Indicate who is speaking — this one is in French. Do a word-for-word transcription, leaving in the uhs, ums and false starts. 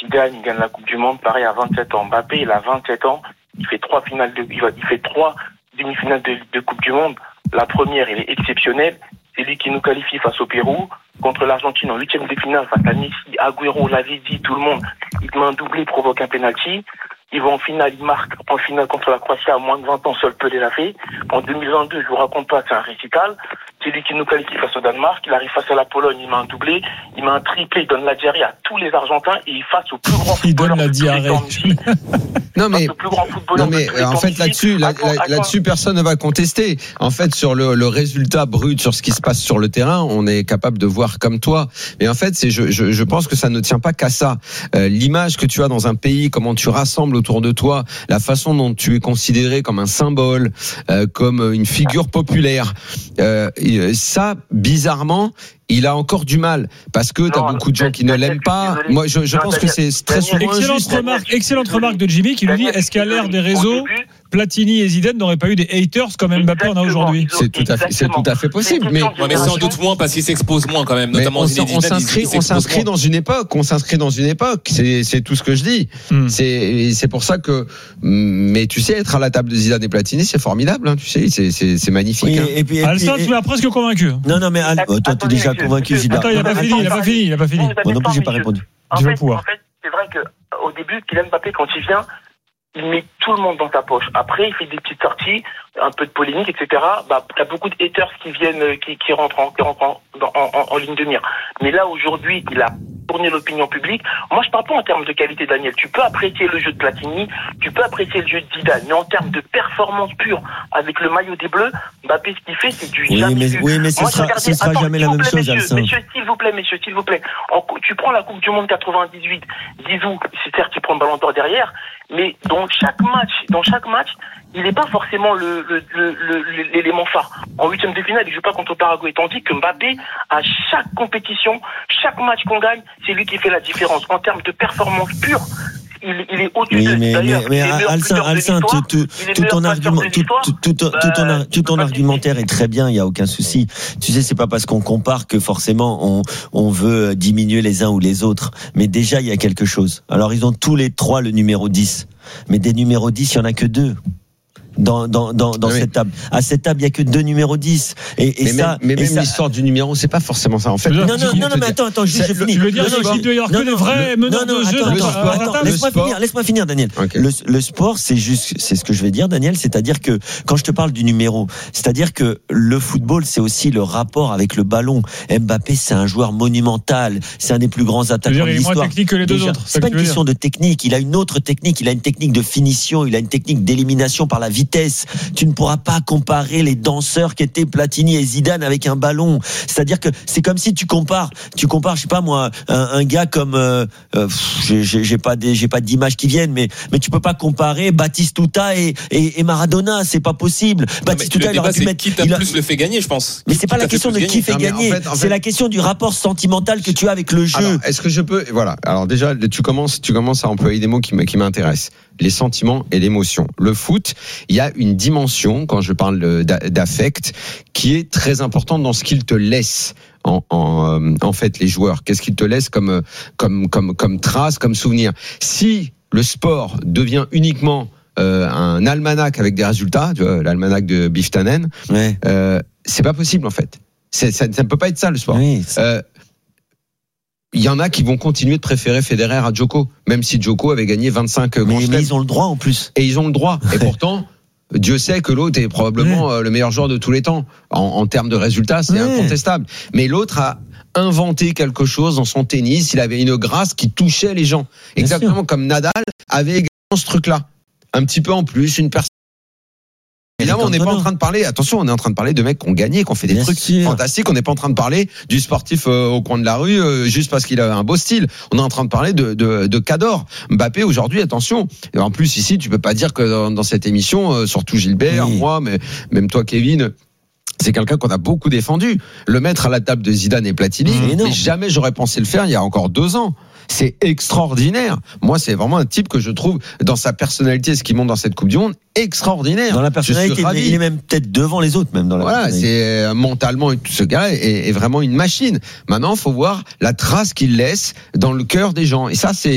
Speaker 1: il gagne, il gagne la Coupe du Monde, pareil à vingt-sept ans. Mbappé, il a vingt-sept ans, il fait trois finales de, il, va, il fait trois demi-finales de, de Coupe du Monde. La première, elle est exceptionnelle. C'est lui qui nous qualifie face au Pérou. Contre l'Argentine en huitième de finale, face à Messi, Agüero, l'avait dit, tout le monde. Il met un doublé, provoque un penalty. Ils vont en finale, ils marquent en finale contre la Croatie à moins de vingt ans, seul Pelé l'a fait. En deux mille vingt-deux, je vous raconte pas, c'est un récital. C'est lui qui nous qualifie face au Danemark. Il arrive face à la Pologne, il met un doublé, il met un triplé, il donne la diarrhée à tous les Argentins et il face au plus grand footballeur.
Speaker 2: Il donne la diarrhée.
Speaker 3: Non mais, non mais en fait là-dessus, là, là, là-dessus personne ne va contester. En fait sur le, le résultat brut, sur ce qui se passe sur le terrain, on est capable de voir comme toi. Mais en fait, c'est je, je, je pense que ça ne tient pas qu'à ça. Euh, l'image que tu as dans un pays, comment tu rassembles autour de toi, la façon dont tu es considéré comme un symbole, euh, comme une figure populaire. Euh, ça, bizarrement, il a encore du mal parce que tu as beaucoup de gens qui ne l'aiment pas. Moi, je, je pense que c'est très souvent
Speaker 2: excellente
Speaker 3: injuste.
Speaker 2: remarque, excellente remarque de Jimmy qui lui dit est-ce qu'à l'ère des réseaux, Platini et Zidane n'auraient pas eu des haters comme Mbappé en a aujourd'hui?
Speaker 3: C'est tout à fait, c'est tout à fait possible, mais,
Speaker 4: ouais, mais sans doute moins parce qu'il s'expose moins quand même, notamment
Speaker 3: on,
Speaker 4: Zidane,
Speaker 3: on s'inscrit, on s'inscrit dans une époque, on s'inscrit dans une époque. C'est, c'est tout ce que je dis. Hmm. C'est, c'est pour ça que, mais tu sais, être à la table de Zidane et Platini, c'est formidable, hein, tu sais, c'est, c'est, c'est magnifique.
Speaker 2: Oui,
Speaker 3: hein.
Speaker 2: Et puis, Alsan, tu m'as presque convaincu.
Speaker 5: Non, non, mais Al, oh, toi, t'es déjà convaincu, Zidane.
Speaker 2: Attends, il a pas fini, il a pas fini, il a pas fini.
Speaker 5: Moi non plus, j'ai pas répondu.
Speaker 1: En fait, en fait, c'est vrai que au début, Kylian Mbappé, quand il vient, il met tout le monde dans sa poche. Après, il fait des petites sorties, un peu de polémique, et cetera. Bah, t'as beaucoup de haters qui viennent, qui, qui rentrent, en, qui rentrent en, en, en, en ligne de mire. Mais là, aujourd'hui, il a tourné l'opinion publique. Moi, je parle pas en termes de qualité, Daniel. Tu peux apprécier le jeu de Platini, tu peux apprécier le jeu de Zidane, mais en termes de performance pure, avec le maillot des Bleus, Mbappé, ce qu'il fait, c'est du
Speaker 5: oui,
Speaker 1: jamais
Speaker 5: mais,
Speaker 1: vu.
Speaker 5: Oui, mais ce
Speaker 1: Moi,
Speaker 5: sera,
Speaker 1: regardais,
Speaker 5: ce sera
Speaker 1: attends,
Speaker 5: jamais la même
Speaker 1: plaît,
Speaker 5: chose,
Speaker 1: messieurs,
Speaker 5: Alsan.
Speaker 1: messieurs, s'il vous plaît, messieurs, s'il vous plaît. En, tu prends la Coupe du Monde quatre-vingt-dix-huit, Zizou, c'est certes, il prend le ballon d'or derrière, mais dans chaque match, dans chaque match, il n'est pas forcément le, le, le, le, l'élément phare. En huitième de finale, il joue pas contre le Paraguay. Tandis que Mbappé, à chaque compétition, chaque match qu'on gagne, c'est lui qui fait la différence. En termes de performance pure, il, il est au-dessus
Speaker 5: oui,
Speaker 1: de
Speaker 5: mais,
Speaker 1: d'ailleurs.
Speaker 5: mais, mais Alsan, Alsan, tout, tout, tout ton argument, tout, tout, tout, tout, tout ton, tout ton argumentaire est très bien, il y a aucun souci. Tu sais, c'est pas parce qu'on compare que forcément on, on veut diminuer les uns ou les autres. Mais déjà, il y a quelque chose. Alors, ils ont tous les trois le numéro dix. Mais des numéros dix, il y en a que deux. Dans, dans, dans, dans oui. cette table. À cette table, il n'y a que deux numéros dix. Et, et
Speaker 3: mais
Speaker 5: ça,
Speaker 3: même, mais
Speaker 5: et
Speaker 3: même
Speaker 5: ça...
Speaker 3: l'histoire du numéro, c'est pas forcément ça, en fait.
Speaker 5: Non, non, non, non, non mais attends, attends, juste, je finis.
Speaker 2: Tu veux dire qu'il doit y avoir que les vrais meneurs de jeu
Speaker 5: attends,
Speaker 2: dans
Speaker 5: attends, attends, attends, laisse-moi finir, laisse-moi finir, Daniel. Okay. Le, le sport, c'est juste, c'est ce que je vais dire, Daniel, c'est-à-dire que, quand je te parle du numéro, c'est-à-dire que le football, c'est aussi le rapport avec le ballon. Mbappé, c'est un joueur monumental. C'est un des plus grands attaquants de l'histoire.
Speaker 2: Il est moins technique que les deux autres.
Speaker 5: C'est pas une question de technique. Il a une autre technique. Il a une technique de finition. Il a une technique d'élimination par la vitesse. Tu ne pourras pas comparer les danseurs qui étaient Platini et Zidane avec un ballon. C'est-à-dire que c'est comme si tu compares, tu compares, je sais pas moi, un, un gars comme, euh, euh, j'ai, j'ai pas des, j'ai pas d'images qui viennent, mais mais tu peux pas comparer Batistuta et, et, et Maradona, c'est pas possible. Batistuta, il aurait pu mettre.
Speaker 4: Qui t'a plus le fait gagner, je pense.
Speaker 5: Mais c'est pas la question de qui fait gagner. C'est la question du rapport sentimental que tu as avec le jeu.
Speaker 3: Alors, est-ce que je peux, voilà. Alors déjà, tu commences, tu commences à employer des mots qui m'intéressent. Les sentiments et l'émotion. Le foot, il y a une dimension, quand je parle d'affect, qui est très importante dans ce qu'il te laisse. En, en, en fait, les joueurs, qu'est-ce qu'ils te laissent comme, comme, comme, comme trace, comme souvenir. Si le sport devient uniquement euh, un almanach avec des résultats, tu vois, l'almanach de Biff Tannen, ouais. euh, c'est pas possible en fait. C'est, ça, ça ne peut pas être ça le sport. Oui, euh, il y en a qui vont continuer de préférer Federer à Djoko, même si Djoko avait gagné vingt-cinq grands chelems.
Speaker 5: Mais ils ont le droit en plus.
Speaker 3: Et ils ont le droit. Et pourtant, Dieu sait que l'autre est probablement ouais. le meilleur joueur de tous les temps. En, en termes de résultats, c'est ouais. incontestable. Mais l'autre a inventé quelque chose dans son tennis. Il avait une grâce qui touchait les gens. Bien exactement sûr. Comme Nadal avait également ce truc-là. Un petit peu en plus, une personne. Et là, on n'est pas en train de parler, attention, on est en train de parler de mecs qui ont gagné, qui ont fait des Bien trucs sûr. fantastiques. On n'est pas en train de parler du sportif euh, au coin de la rue, euh, juste parce qu'il a un beau style. On est en train de parler de, de, de Cador. Mbappé, aujourd'hui, attention. Et en plus, ici, tu peux pas dire que dans, dans cette émission, euh, surtout Gilbert, oui. moi, mais même toi, Kevin, c'est quelqu'un qu'on a beaucoup défendu. Le mettre à la table de Zidane et Platini, mais, mais jamais j'aurais pensé le faire il y a encore deux ans. C'est extraordinaire. Moi, c'est vraiment un type que je trouve, dans sa personnalité, ce qui montre dans cette Coupe du Monde, extraordinaire.
Speaker 5: Dans la personnalité, il est même peut-être devant les autres, même dans la
Speaker 3: Voilà, c'est mentalement, ce gars est, est vraiment une machine. Maintenant, il faut voir la trace qu'il laisse dans le cœur des gens. Et ça, c'est